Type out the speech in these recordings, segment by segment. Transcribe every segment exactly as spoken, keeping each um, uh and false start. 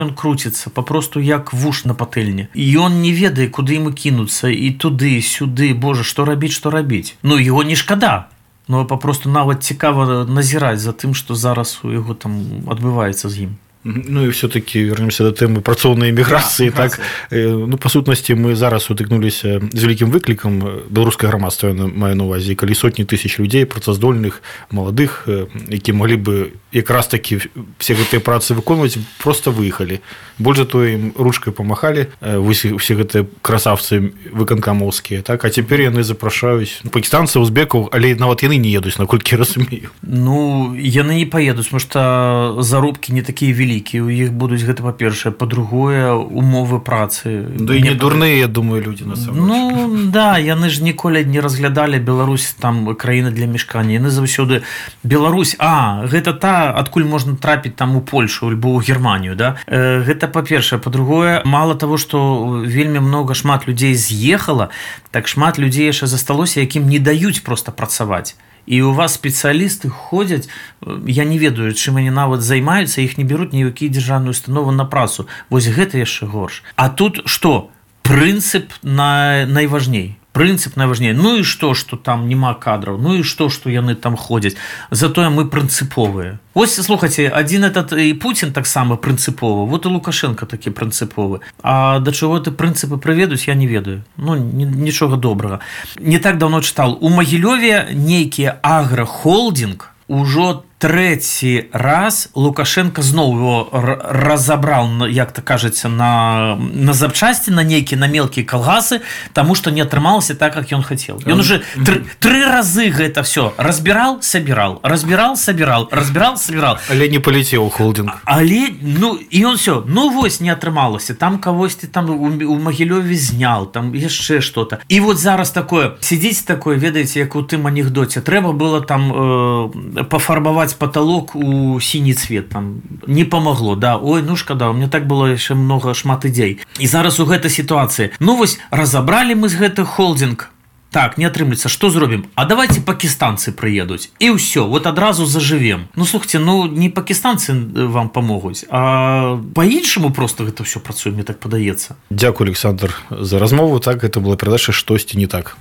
Ён круціцца папросту як вуш на патэльне. І ён не ведае, куды яму кінуцца, і туды, сюды, божа, што рабіць, што рабіць. Ну, яго не шкада. Ну, папросту нават цікава назіраць за тым, што зараз у яго там адбываецца з ім. Ну і все-таки вернемся до теми працоўнай міграцыі. Да, так, ну, па сутнасці мы зараз сутыкнуліся з вялікім выклікам беларускае грамадства, маю на увазе, калі сотні тысяч людзей працаздольных, маладых, які маглі бы якраз такі все гэтыя працы выконваць, просто выехалі. Больш за тое, ім ручкай памахалі усе гэтыя красавцы выканкамоўскія, так, а цяпер яны запрашаюць пакістанцаў, узбекаў, але нават яны не едуць, наколькі разумею. Ну, яны не паедуць, потому што заробкі не такія вялікія. У іх будуць гэта па-першае, па-другое, умовы працы. Да і не дурныя, я думаю, людзі насамрэч. Ну, да, яны ж ніколі не разглядалі Беларусь там краіна для мешкання. Яны заўсёды Беларусь, а, гэта та, адкуль можна трапіць там у Польшу альбо ў Германію, да? Э, гэта па-першае, па-другое, мала таго, што вельмі много шмат людзей з'ехала, так шмат людзей яшчэ засталося, якім не даюць проста працаваць. І у вас спецыялісты ходзяць, я не ведаю, чым они нават займаюцца, іх не бяруць ні ў якія дзяржаўныя установы на працу. Вось гэта яшчэ горш. А тут што? Прынцып на... найважней. Прынцып найважней. Ну і што, што там няма кадраў? Ну і што, што яны там ходзяць? Затое мы прынцыповыя. Вось, слухайце, адзін этот і Путін таксама прынцыповы, вот і Лукашенко такі прынцыповы. А да чаго ты прынцыпы прыведуць, я не ведаю. Ну, нічога добрага. Не так даўно чытаў. У Магілёве нейкі аграхолдинг ужо трэці раз Лукашенко зноў его разабраў, як то кажется, на, на запчасти, на нейкие, на мелкие колгасы, тому что не атрымалася так, как он хотел. Он уже три, три разы это все разбирал, собирал, разбирал, собирал, разбирал, собирал. Але не полетел холдинг. Але, ну, и он все, ну, вось не атрымалася, там кого-то там у, у Магілёве знял, там еще что-то. И вот зараз такое, сидите такое, ведаете, як у тым анекдоте, трэба было там э, пофарбовать потолок у синий цвет, там не помогло, да, ой, ну шкада, у меня так было еще много шмат ідей. И зараз у гэтай ситуации, ну вось разобрали мы з гэты холдинг, так, не атрымлецца, что зробім? А давайте пакистанцы приедут, и все, вот адразу заживем. Ну слухайте, ну не пакистанцы вам помогут, а по-іншаму просто гэта все працуе, мне так падаецца. Дякую, Александр, за размову. Так, это была передача «Штосьці не так».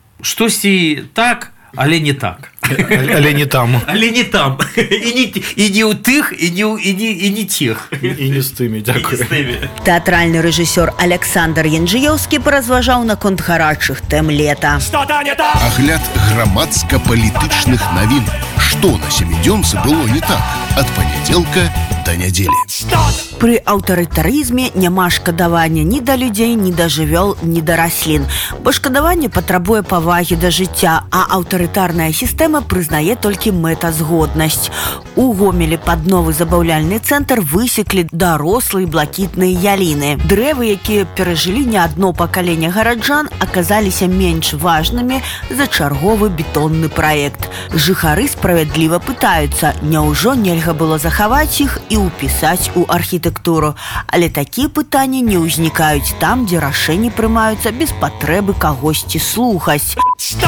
Штосьці так, але не так. Але не там. Але не там. І не, і не у тых, і не, і не, і не тех. І не з тымі, дякую. Тэатральны рэжысёр Александр Янджыёўскі паразважаў наконт гарачых тэм лета. Агляд грамадска-палітычных навін. Што на сямідзёнцы было не так? Ад панядзелка да нядзелі. Пры аўтарытарызме няма шкадавання ні да людзей, ні да жывёл, ні да раслін. Бо шкадаванне патрабуе павагі да жыцця, а аўтарытарная сістэма прызнае толькі мэтазгоднасць. У Гомелі пад новы забаўляльны цэнтр высеклі дарослыя блакітныя яліны. Дрэвы, якія перажылі не адно пакаленне гараджан, аказаліся менш важнымі за чарговы бетонны праект. Жыхары справядліва пытаюцца, няўжо нельга было захаваць іх і ўпісаць у архітэктуру. Але такія пытанні не ўзнікаюць там, дзе рашэнні прымаюцца без патрэбы кагосьці слухаць.